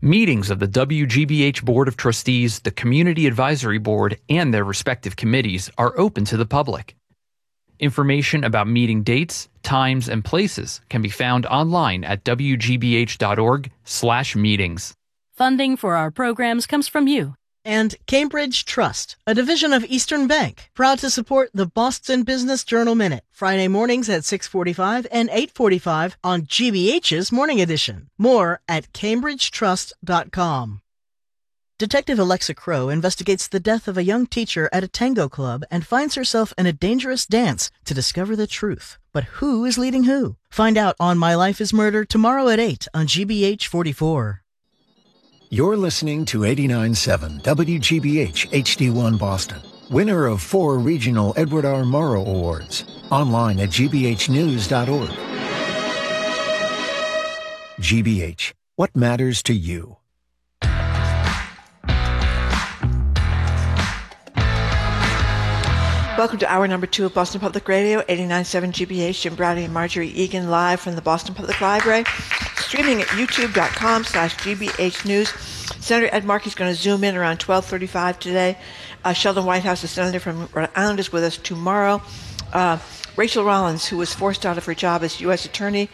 Meetings of the WGBH Board of Trustees, the Community Advisory Board, and their respective committees are open to the public. Information about meeting dates, times, and places can be found online at wgbh.org/meetings. Funding for our programs comes from you. And Cambridge Trust, a division of Eastern Bank, proud to support the Boston Business Journal Minute, Friday mornings at 6:45 and 8:45 on GBH's Morning Edition. More at cambridgetrust.com. Detective Alexa Crow investigates the death of a young teacher at a tango club and finds herself in a dangerous dance to discover the truth. But who is leading who? Find out on My Life is Murder tomorrow at 8 on GBH 44. You're listening to 89.7 WGBH HD1 Boston, winner of 4 regional Edward R. Murrow Awards. Online at gbhnews.org. GBH, what matters to you? Welcome to hour number 2 of Boston Public Radio, 89.7 GBH. Jim Browdy and Marjorie Egan live from the Boston Public Library, streaming at youtube.com/GBH News. Senator Ed Markey is going to zoom in around 12:35 today. Sheldon Whitehouse, the senator from Rhode Island, is with us tomorrow. Rachel Rollins, who was forced out of her job as U.S. Attorney,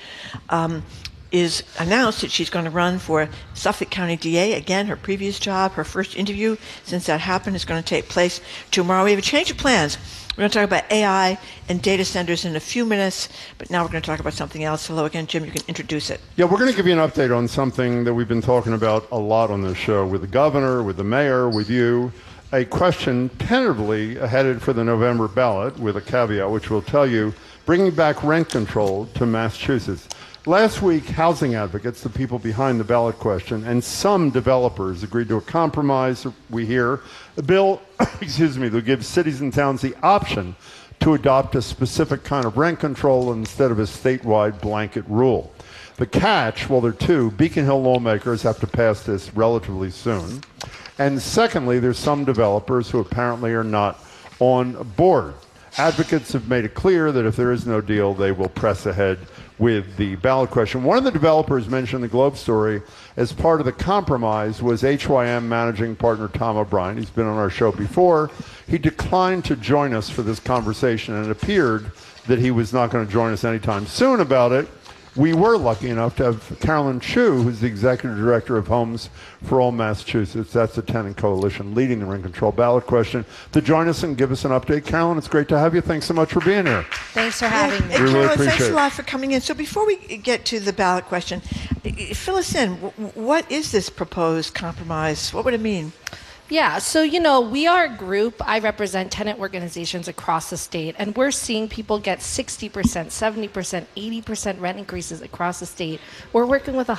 is announced that she's going to run for Suffolk County DA. Again, her previous job, her first interview since that happened, is going to take place tomorrow. We have a change of plans. We're going to talk about AI and data centers in a few minutes, but now we're going to talk about something else. Hello again, Jim. You can introduce it. Yeah, we're going to give you an update on something that we've been talking about a lot on this show with the governor, with the mayor, with you. A question tentatively headed for the November ballot with a caveat, which will tell you, bringing back rent control to Massachusetts. Last week, housing advocates, the people behind the ballot question, and some developers agreed to a compromise, we hear, a bill, that gives cities and towns the option to adopt a specific kind of rent control instead of a statewide blanket rule. The catch, well, there are two. Beacon Hill lawmakers have to pass this relatively soon. And secondly, there's some developers who apparently are not on board. Advocates have made it clear that if there is no deal, they will press ahead with the ballot question. One of the developers mentioned in the Globe story as part of the compromise was HYM managing partner Tom O'Brien. He's been on our show before. He declined to join us for this conversation, and it appeared that he was not going to join us anytime soon about it. We were lucky enough to have Carolyn Chu, who's the executive director of Homes for All Massachusetts, that's the tenant coalition leading the rent control ballot question, to join us and give us an update. Carolyn, it's great to have you. Thanks so much for being here. Thanks for having me. We really Carolyn, appreciate thanks it. a lot for coming in. So before we get to the ballot question, fill us in. What is this proposed compromise? What would it mean? Yeah, so, we are a group. I represent tenant organizations across the state, and we're seeing people get 60%, 70%, 80% rent increases across the state. We're working with